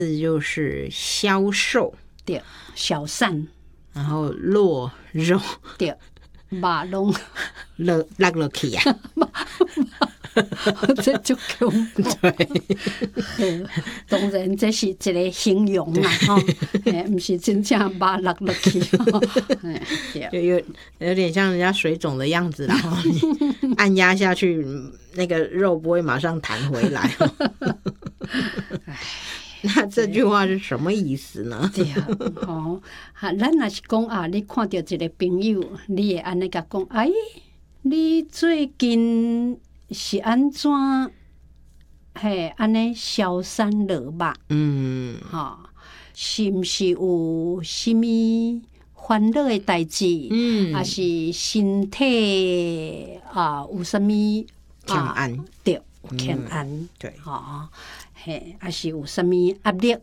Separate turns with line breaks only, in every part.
字就是消瘦，
对，消散，
然后落肉，
对，肉拢
落落去啊。
这就恐怖。
对，
当然这是一个形容啦，吼，不是真正肉落落去。
就有点像人家水肿的样子啦，你按压下去，那个肉不会马上弹回来。那这句话是什么意思呢？
对啊，咱若是讲你看到一个朋友，你会安尼甲讲，你最近是安怎？安尼消散落肉，是毋是有啥物烦恼的代志？还是身体有啥物
欠安？
对，有欠安。
对，
还是有啥物压力？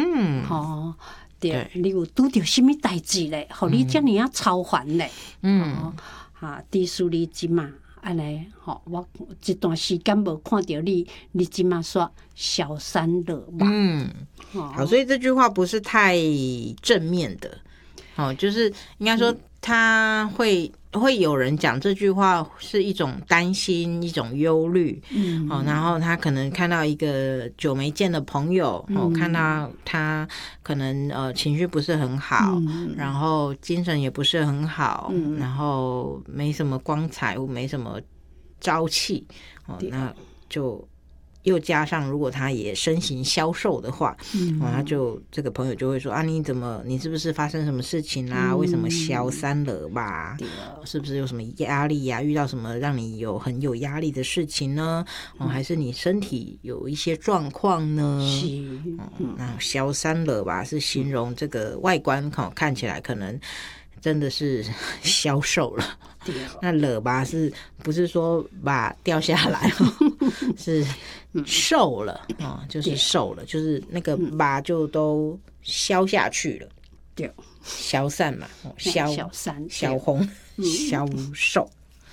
对，你有拄着啥物代志咧？互你遮尔操烦咧？迪士尼即嘛。安尼，我一段时间无看到你，你即马说消散落肉。
好，所以这句话不是太正面的，就是应该说他会有人讲这句话是一种担心，一种忧虑，然后他可能看到一个久没见的朋友，看到他可能情绪不是很好，然后精神也不是很好，然后没什么光彩，没什么朝气，那就又加上如果他也身形消瘦的话，他就这个朋友就会说你是不是发生什么事情啦？为什么消散了吧？是不是有什么压力呀？遇到什么让你很有压力的事情呢？还是你身体有一些状况呢？那消散了吧是形容这个外观看起来可能真的是消瘦了。那了吧是不是说把掉下来是瘦了就是瘦了，就是那个把就都消下去了，对，消散嘛，消散、消红、消瘦，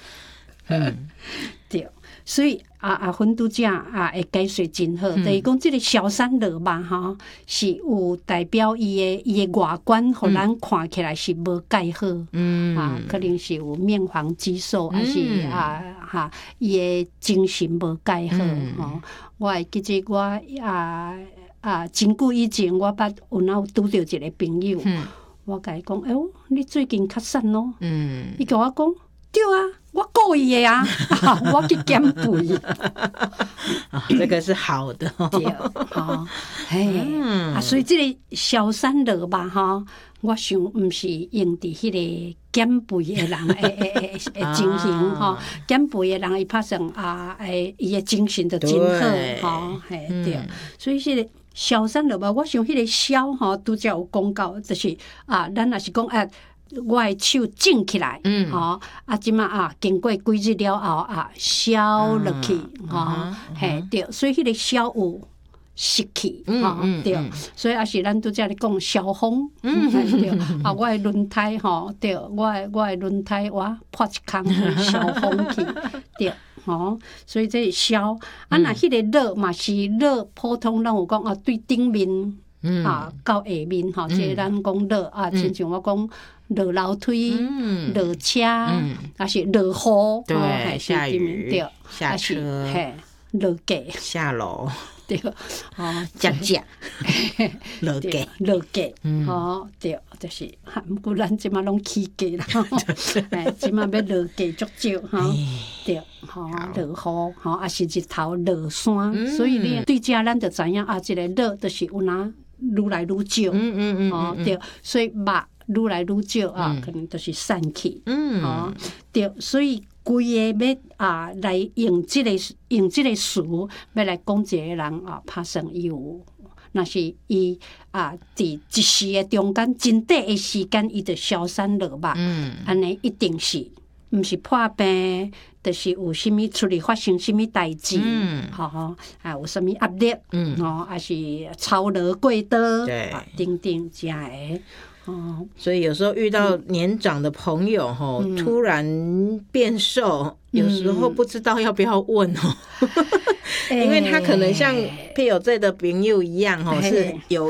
对。所以阿芬拄则会解说真好，就是讲这个消散落肉是有代表伊的外观，互咱看起来是无介好，可能是有面黄肌瘦，还是伊的精神无介好。我会记得我真久以前，我捌有拄着一个朋友，我甲伊讲，你最近较瘦咯？伊甲我讲，对啊。我故意的我去减肥。
这个是好的，
对，所以这个消散落肉我想毋是用伫迄个减肥的人的情形减肥的人伊拍算伊的精神就真好对，所以这个消散落肉，我想迄个消拄则有讲到，就是咱若是讲我的手整起来，即马经过几日了后消落去，对，所以迄个消有湿气，对，所以也是咱拄则咧讲消风，对，我的轮胎对，我的轮胎破一空消风去，对，所以这是消，若迄个落嘛是落，普通咱有讲对顶面到下面即咱讲落亲像我讲。落楼梯、落车，还是落雨，
对，下雨、下车，
落架、
下楼，
对，
降价，落架，
落架，对，就是，不过咱即马拢起价啦，即马要落架足少，对，落雨，还是日头落山，所以你对遮咱就知影这个落就是有哪愈来愈少，对，所以肉。愈来愈少可能就是散去，对，所以规个要来用这个词，要来讲一个人拍算伊有，若是伊伫一时的中间真短的时间，伊就消散落肉，安尼一定是毋是破病，就是有啥物出去发生啥物代志，有啥物压力，还是操劳过多，等等这的。
所以有时候遇到年长的朋友突然变瘦， 有时候不知道要不要问哦，因为他可能像配偶这的朋友一样哦，是